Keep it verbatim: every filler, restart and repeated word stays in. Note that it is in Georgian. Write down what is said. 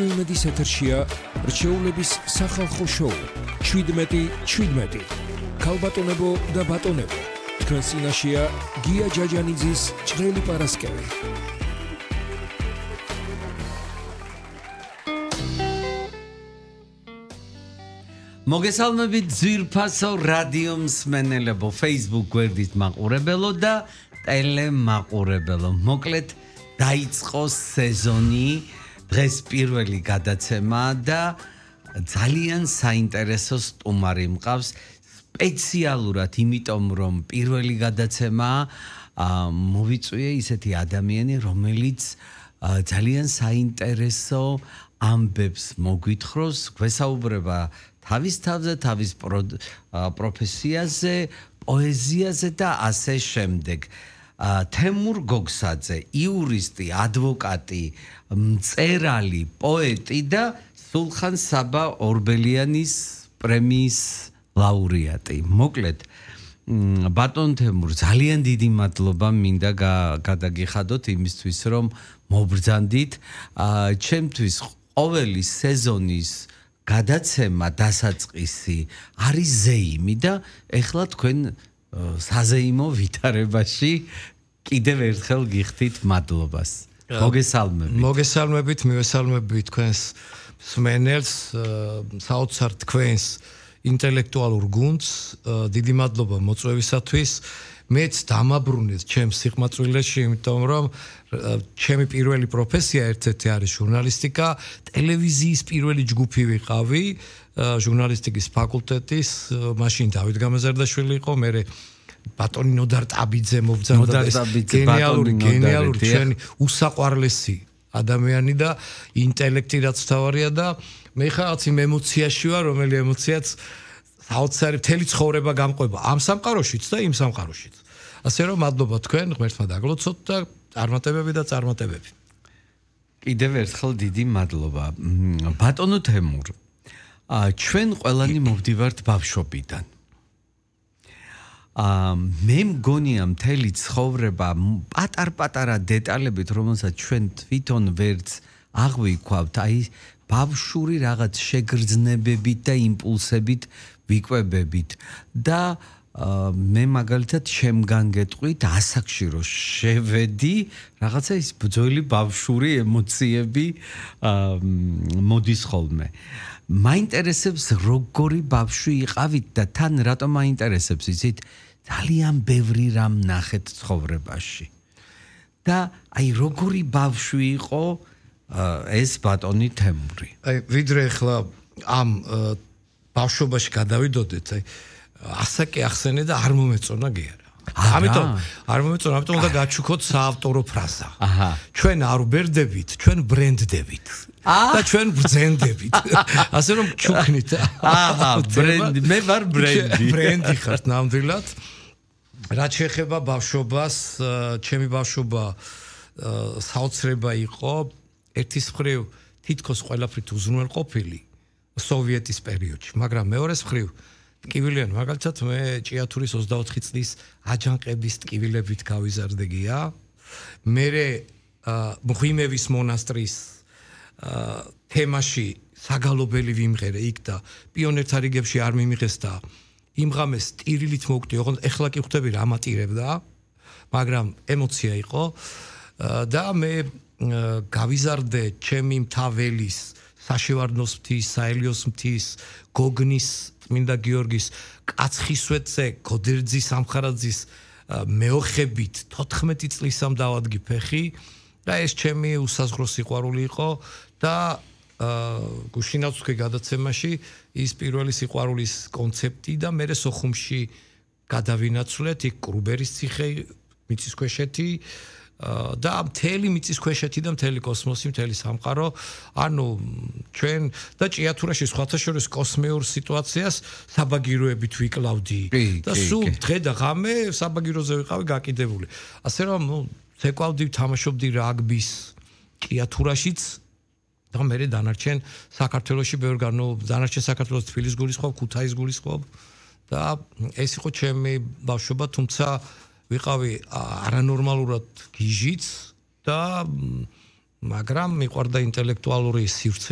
რადიო იმედის ეთერშია რჩეულების სახალხო შოუ შვიდმეტი შვიდმეტი. ქალბატონებო და ბატონებო, თქვენ წინაშეა გია ჯაჯანიძის ჭრელი პარასკევი. მოგესალმებით ძვირფასო რადიო მსმენელებო, Facebook გვერდით მაყურებელო და ტელემაყურებელო. მოკლედ დაიწყო სეზონი, დღეს პირველი გადაცემა და ძალიან საინტერესო სტუმარი მყავს სპეციალურად, იმიტომ რომ პირველი გადაცემა მოვიწვია ისეთი ადამიანი, რომელიც ძალიან საინტერესო ამბებს მოგვითხროს, გვესაუბრება თავის თავზე, თავის პროფესიაზე, პოეზიაზე და ასე შემდეგ. თემურ გოგსაძე, იურისტი, ადვოკატი, მწერალი, პოეტი და სულხან საბა ორბელიანის პრემიის ლაურეატი. მოკლედ, ბატონ თემურ, ძალიან დიდი მადლობა მინდა გადაგიხადოთ იმისთვის, რომ მობრძანდით. ჩემთვის ყოველი სეზონის გადაცემა დასაწყისი არის ზეიმი და ეხლა თქვენ საზეიმო ვითარებაში კიდევ ერთხელ გიხდით მადლობას. მოგესალმებით. მოგესალმებით, მივესალმებით თქვენს მსმენელს, საოცარ თქვენს ინტელექტუალურ გუნდს. დიდი მადლობა მოწვევისათვის. მეც დამაბრუნეთ ჩემს სიყმაწვილეში, იმიტომ რომ ჩემი პირველი პროფესია ერთ-ერთი არის ჟურნალისტიკა, ტელევიზიის პირველი ჯგუფი ვიყავი, ჟურნალისტიკის ფაკულტეტის, მაშინ დავით გამაზარდაშვილი იყო, მე ბატონი ნოდარ ტაბიძე მობრძანდა, გენიალური, გენიალური ჩვენი უსაყვარლესი ადამიანი და ინტელექტი რაც თავარია და მე ხა რაღაც იმ ემოციაში ვარ, რომელი ემოციაც საოცარი მთელი ცხოვრება გამყვება ამ სამყაროშიც და იმ სამყაროშიც. ასე რომ მადლობა თქვენ ღმერთმა დაგლოცოთ და წარმატებები და წარმატებები. კიდევ ერთხელ დიდი მადლობა. ბატონო თემურ, ჩვენ ყველანი მოვდივართ ბავშვობიდან. მე მგონია მთელი ცხოვრება პატარ-პატარა დეტალებით, რომელსაც ჩვენ თვითონ ვერც აღვიქვავთ, აი ბავშვური რაღაც შეგრძნებებით და იმპულსებით ვიკვებებით და მე მაგალითად შემგან გეტყვით ასაკში რომ შევედი, რაღაცა ის ბრძოლი ბავშვური ემოციები მოდის ხოლმე. მაინტერესებს როგორი ბავშვი იყავით და თან რატომ მაინტერესებს იცით, ძალიან ბევრი რამ ნახეთ ცხოვრებაში. და აი როგორი ბავშვი იყო ეს ბატონი თემური. აი ვიდრე ახლა ამ ბავშვობაში გადავიდოდეთ, აი ასაკი ახსენე და არ მომეწონა გიარა. ამიტომ არ მომეწონა, ამიტომ უნდა გაჩუქოთ საავტორო ფრაზა. აჰა. ჩვენ არ ვბერდებით, ჩვენ ბრენდდებით. და ჩვენ ბრძენდებით. ასე რომ ჩუქნით. აჰა, ბრენდი, მე ვარ ბრენდი. ბრენდი ხართ ნამდვილად. რაც შეეხება ბავშვობას, ჩემი ბავშვობა საოცრება იყო, ერთის მხრივ თითქოს ყველაფრით უზრუნველყოფილი სოვიეტის პერიოდში, მაგრამ მეორეს მხრივ ტკივილიან, მაგალითად მე ჭიათურის ოცდაოთხი წლის აჯანყების ტკივილებით გავიზარდე გია. მერე მღვიმევის მონასტრის თემაში საგალობელი ვიმღერე იქ და პიონერთა რიგებში არ მიმიღეს და იმ ღამეს ტირილით მოვკვდი, ოღონდ ეხლა კი ხვდები რა მატირებდა, მაგრამ ემოცია იყო და მე გავიზარდე ჩემი მთაველის, საშევარდნოს მთის, საელიოს მთის, გოგნის, წმინდა გიორგის, კაცხისვეტზე, გოდერძის, ამხარაძის მეოხებით თოთხმეტი წლისამ დავადგი ფეხი და ეს ჩემი უსაზღრო სიყვარული იყო და გუშინაძე გადაცემაში ის პირველი სიყვარულის კონცეფტი და მე სოხუმში გადავინაცვლეთ, იქ კრუბერის ციხე, მიწისქვეშეთი და მთელი მიწისქვეშეთი და მთელი კოსმოსი, მთელი სამყარო, ანუ ჩვენ და ჭიათურაში სხვათა შორის კოსმიურ სიტუაციას საბაგიროებით ვიკლავდი და სულ დღე და ღამე საბაგიროზე ვიყავი გაკიდებული. ასე რომ, ნუ ცეკვავდი, თამაშობდი რაგბის ჭიათურაშიც და მე დანარჩენ საქართველოში ბევრ განო დანარჩენ საქართველოს თბილისის გულისხმობ, ქუთაისის გულისხმობ და ეს იყო ჩემი ბავშვობა, თუმცა ვიყავი არანორმალურად გიჟიც და მაგრამ მიყვარდა ინტელექტუალური სივრცე